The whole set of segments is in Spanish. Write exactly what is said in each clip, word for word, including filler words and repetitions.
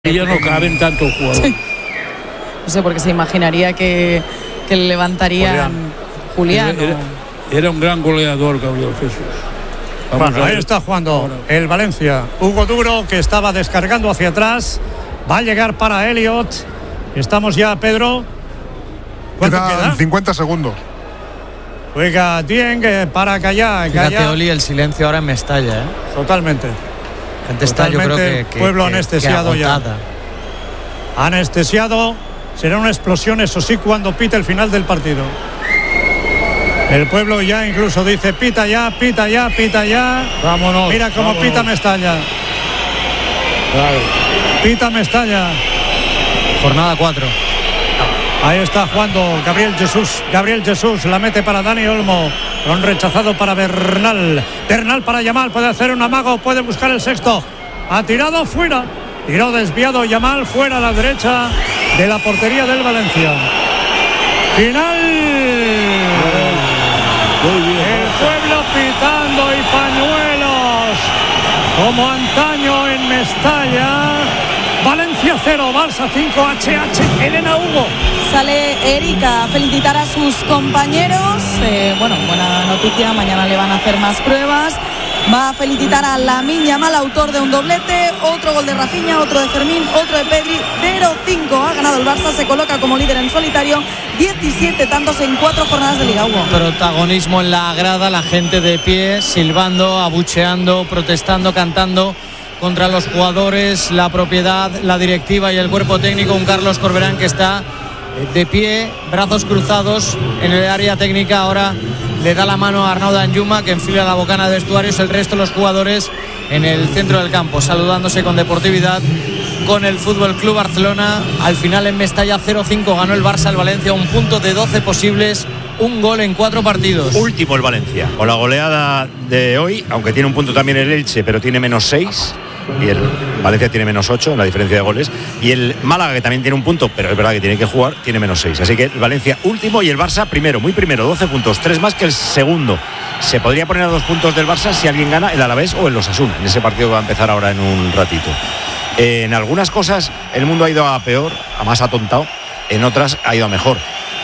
Ya no caben tantos jugadores. Sí. No sé, porque se imaginaría que, que le levantarían Julián. Era, era, era un gran goleador, Gabriel Jesús. Vamos bueno, ahí está jugando ahora el Valencia. Hugo Duro, que estaba descargando hacia atrás. Va a llegar para Elliot. Estamos ya, Pedro. ¿Cuánto queda? queda? cincuenta segundos. Juega Dieng para callar. Fíjate, Oli, el silencio ahora en Mestalla, ¿eh? Totalmente. Gente está, yo creo que, que pueblo que, anestesiado que ya. Anestesiado. Será una explosión, eso sí, cuando pite el final del partido. El pueblo ya incluso dice: pita ya, pita ya, pita ya. Vámonos. Mira cómo vámonos. pita Mestalla. Claro. Pita Mestalla. Jornada cuatro. Ahí está jugando Gabriel Jesús. Gabriel Jesús la mete para Dani Olmo. Un rechazado para Bernal. Bernal para Yamal. Puede hacer un amago. Puede buscar el sexto. Ha tirado fuera. Tiró desviado Yamal fuera a la derecha de la portería del Valencia. Final. Muy bien. El pueblo pitando y pañuelos como antaño en Mestalla. Valencia cero, Barça cinco, H H, Elena Hugo. Sale Erika a felicitar a sus compañeros. Eh, bueno, buena noticia, mañana le van a hacer más pruebas. Va a felicitar a Lamine Yamal, autor de un doblete, otro gol de Rafinha, otro de Fermín, otro de Pedri. Cero cinco ha ganado el Barça, se coloca como líder en solitario. diecisiete tantos en cuatro jornadas de Liga, Hugo. Protagonismo en la grada, la gente de pie, silbando, abucheando, protestando, cantando contra los jugadores, la propiedad, la directiva y el cuerpo técnico. Un Carlos Corberán que está de pie, brazos cruzados en el área técnica. Ahora le da la mano a Arnaud Danjuma, que enfila la bocana de vestuarios. El resto de los jugadores en el centro del campo, saludándose con deportividad con el Fútbol Club Barcelona. Al final en Mestalla cero cinco ganó el Barça al Valencia, un punto de doce posibles, un gol en cuatro partidos. Último el Valencia, con la goleada de hoy, aunque tiene un punto también el Elche, pero tiene menos seis. Y el Valencia tiene menos ocho en la diferencia de goles. Y el Málaga, que también tiene un punto, pero es verdad que tiene que jugar, tiene menos seis. Así que el Valencia último y el Barça primero, muy primero, doce puntos, tres más que el segundo. Se podría poner a dos puntos del Barça si alguien gana, el Alavés o el Osasuna, en ese partido que va a empezar ahora en un ratito. Eh, en algunas cosas el mundo ha ido a peor, a más atontado. En otras ha ido a mejor.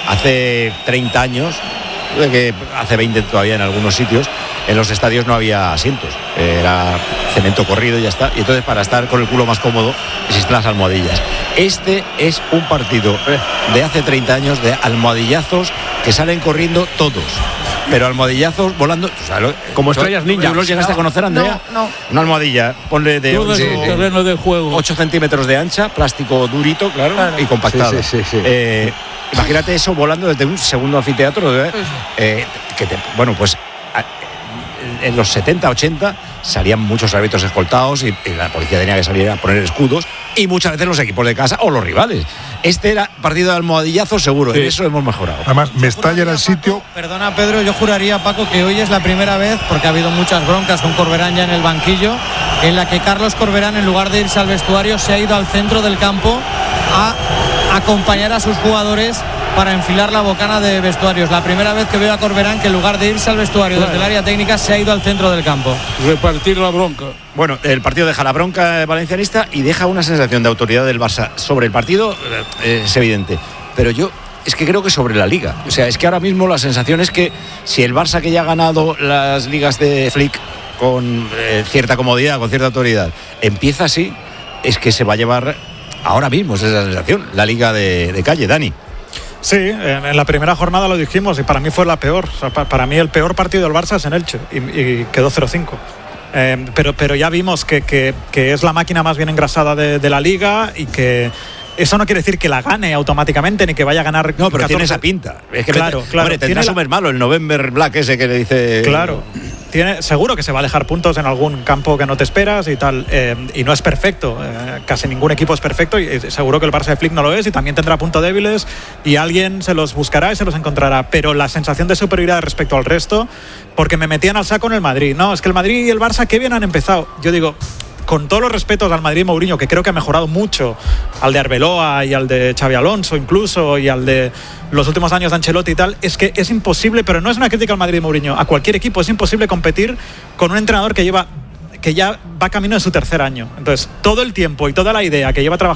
Hace treinta años, que hace veinte todavía en algunos sitios, en los estadios no había asientos, era cemento corrido y ya está. Y entonces, para estar con el culo más cómodo, existen las almohadillas. Este es un partido de hace treinta años de almohadillazos que salen corriendo todos, pero almohadillazos volando, o sea, lo, como estrellas ninja. ¿Los llegaste no, a conocer, Andrea? No, no. Una almohadilla, ponle de Todo el terreno de juego. ocho centímetros de ancha, plástico durito, claro, claro. y compactado. Sí, sí, sí, sí. Eh, imagínate eso volando desde un segundo anfiteatro, ¿eh? Eh, que te, bueno, pues en los setenta, ochenta salían muchos árbitros escoltados y, y la policía tenía que salir a poner escudos, y muchas veces los equipos de casa o los rivales. Este era partido de almohadillazo seguro, sí. En eso hemos mejorado. Además, Mestalla era el sitio. Perdona, Pedro, yo juraría, Paco, que hoy es la primera vez, porque ha habido muchas broncas con Corberán ya en el banquillo, en la que Carlos Corberán, en lugar de irse al vestuario, se ha ido al centro del campo a acompañar a sus jugadores para enfilar la bocana de vestuarios. La primera vez que veo a Corberán que en lugar de irse al vestuario desde el área técnica se ha ido al centro del campo. Repartir la bronca. Bueno, el partido deja la bronca valencianista y deja una sensación de autoridad del Barça sobre el partido, eh, es evidente. Pero yo es que creo que sobre la Liga. O sea, es que ahora mismo la sensación es que si el Barça, que ya ha ganado las ligas de Flick con eh, cierta comodidad, con cierta autoridad, empieza así, es que se va a llevar ahora mismo, es esa sensación, la Liga de, de calle, Dani. Sí, en la primera jornada lo dijimos y para mí fue la peor. O sea, para mí el peor partido del Barça es en Elche y, y quedó cero cinco. Eh, pero, pero ya vimos que, que, que es la máquina más bien engrasada de, de la Liga y que eso no quiere decir que la gane automáticamente ni que vaya a ganar. No, pero catorce. Tiene esa pinta. Es que claro, mete, claro. Hombre, tendrá su mes malo, el November Black ese que le dice. Claro. Tiene, seguro que se va a dejar puntos en algún campo que no te esperas y tal, eh, y no es perfecto, eh, casi ningún equipo es perfecto, y seguro que el Barça de Flick no lo es, y también tendrá puntos débiles y alguien se los buscará y se los encontrará, pero la sensación de superioridad respecto al resto, porque me metían al saco en el Madrid, no, es que el Madrid y el Barça qué bien han empezado, yo digo, con todos los respetos al Madrid Mourinho, que creo que ha mejorado mucho, al de Arbeloa y al de Xabi Alonso incluso, y al de los últimos años de Ancelotti y tal, es que es imposible, pero no es una crítica al Madrid Mourinho, a cualquier equipo es imposible competir con un entrenador que lleva que ya va camino de su tercer año. Entonces, todo el tiempo y toda la idea que lleva trabajando